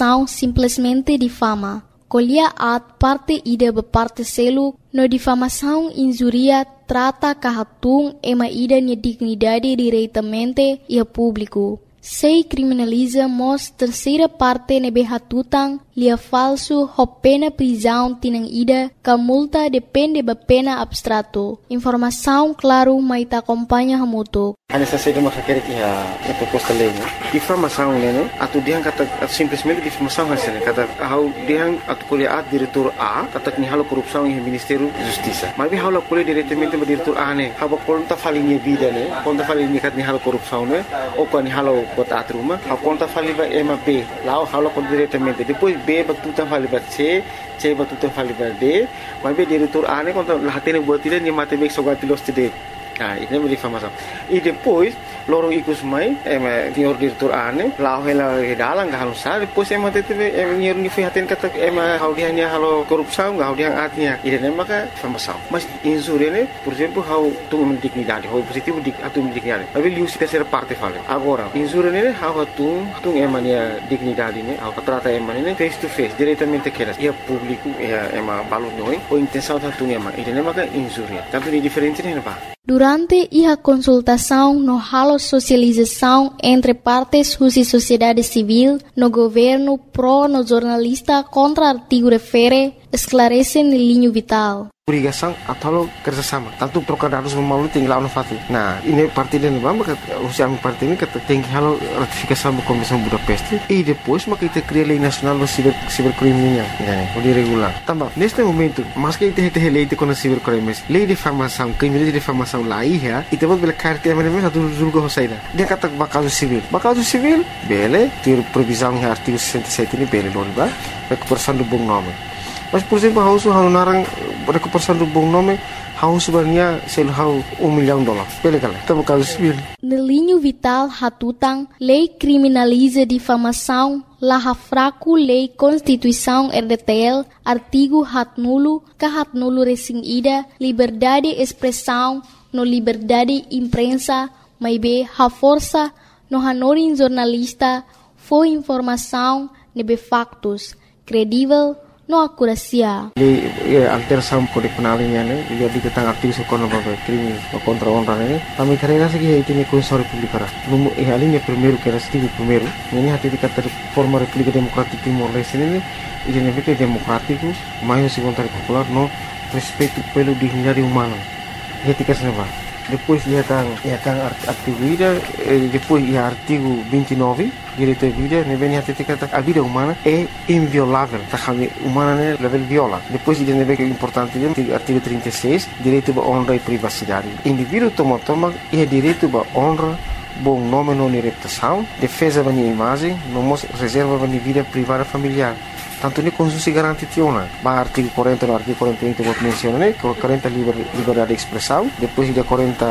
informação simplesmente difama. Colher parte ida beparte selu, no difamação injuria trata kahatung ema ida nia dignidade diretamente ia público. Sei criminaliza mos terceira parte nebe hatutang lia falso ho pena prisão tinang ida ka multa depende ba pena abstrato. Informação claro mai ta acompanha hamuto. Hanya saja masyarakat yang proposta lei, difamação né, atau dia kata simplesmente difamação hasilnya kata how dia atau kuliah diretor A kata ni halo korupsi yang Ministério Justiça. Mas halo kuliah diretamente ba diretor A né, haba konta falinha vida né, konta falinha kat ni halo korupsi né, ou kan ni halo kota atruma, haba konta faliba ema B, lao halo konta diretamente. Depois B ba tuta faliba C ba tuta faliba D, mas ba diretor A né konta lahatene buat dia ni mate bek sogati los tide. Ini é difamação. E depois, loro ikus mai, senhor diretor ane, lau hela dalang gak sa, depois tete senhor ni fihaten kata hau dia ni halo korupsão, hau dia atnya. Ini maka difamação. Mas insurene, por exemplo, hau tu dignidade, hau positivo atu dignidade. Tapi lius terceira parte fala. Agora, insurene hau tu emania dignidade ne, hau trata emania face to face, diretamente queras. Ia público, ia balu noi, ou intenção tu ema. Ini maka insure. Tanto di diferente ne ba. Durante a consultação no halo socialização entre partes e sociedade civil, no governo pro no jornalista contra artigo refere, esclarecem linha vital. Obrigação atau kerjasama. Tanto trocar dados melalui tinggal fati. Nah, ini parti dan maka usia parti ini kata tinggi halo ratifikasi sama Komisi Budapest. E depois maka kita cria lei nasional do cibercriminal, né? O regular. Também neste momento, mas que kita lei de contra cibercrimes, lei de difamação, crime de difamação lá ia, e temos bela carta mesmo satu julga hosaida. Dia kata bakal civil, bele, ter previsão em artigo 67 ini bele loriba, recuperação do bom nome. Mas, por exemplo, hau narang recuperação do bom nome, hau sebenarnya sel hau $1 milhão. Pele kala, tamo caso civil. No linho vital hatutang, lei criminaliza difamação, laha fraco lei Constituição RDTL, artigo hatnulo, kahatnulo resing ida, liberdade expressão, no liberdade imprensa, maibe ha força, no hanorin jornalista, foi informação, nebe factos, credível, no akurasia. Alteração kode penal ini ane, jadi tentang artikel sekolah bagai krimi kontra orang ini. Kami karena segi itu ni Konstitusi Republik Ara. Hal ini primeiro que era artigo primeiro. Ini hati dikata forma República Democrática Timor Leste ini, ini negara democrático, mais vontade popular, no respeito pelo dignidade humana. Etika senapa. Depois ia kan artigo ida, depois ia artigo 29, direito à vida, ne vem até kata a vida humana é inviolável, tá kami humana ne level viola. Depois ida ne vem importante artigo 36, direito à honra e privacidade. Indivíduo toma é direito à honra, bom nome não reputação, defesa da imagem, não reserva da vida privada familiar. Tanto ni konstitusi garanti tiona. Ba artigo 40 no artigo 41 que vou mencionar, né? 40 liberdade de expressão, depois de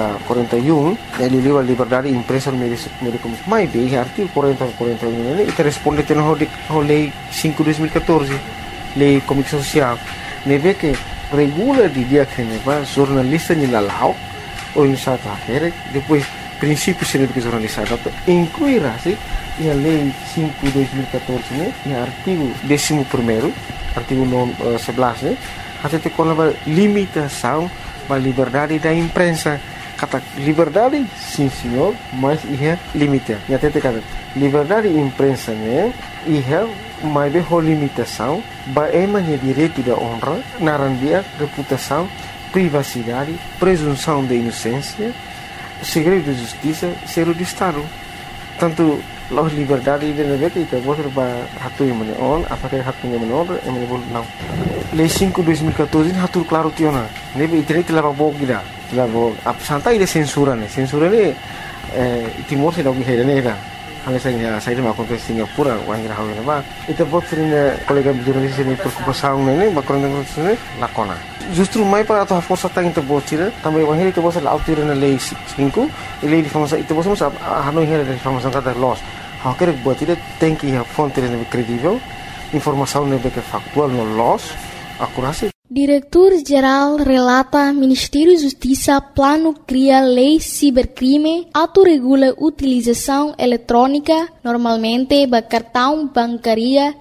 41 ele livre liberdade de imprensa no meio de comunicação. Mas bem, artigo 40 41 né? E responde tem no lei 5/2014, lei comunicação social. Neve que regula de dia que neva jornalista ni lalau ou em sata akhir, depois princípio de jornalista incluirá se e a lei 5/2014 né, e artigo 11º, artigo 11, né, até tem uma limitação da liberdade da imprensa. Kata liberdade, sim senhor, mas é limite. E até tem kata liberdade da imprensa né, e é mais bem limitação, é direito da honra, narandia, reputação, privacidade, presunção de inocência, segredo de justiça, segredo de Estado. Tanto loh liberdade de negara kita boleh hatu yang mana on, apakah hatu yang mana on, yang mana boleh não. Lei 5/2014 hatu claro tiona. Nebe internet telah bawa kita, telah bawa. Santai de censura ne, censura ne Timor se lagi hera ne era. Hanya saya dah makan ke Singapura, orang kira hawi nama. Itu buat sering kolega jurnalis ini preocupação ne, bakal ne lakona. Justru mai para atau força tang itu buat sih, tambah orang itu buat laut tiru ne lei 5, lei difamasi itu buat semua hanoi hera difamasi kata loss. Hal que buat itu tem que a fonte ne credível, informação ne que factual no loss, akurasi. Diretor-Geral relata Ministério Justiça plano cria lei cibercrime, autorregula utilização eletrônica, normalmente cartão bancária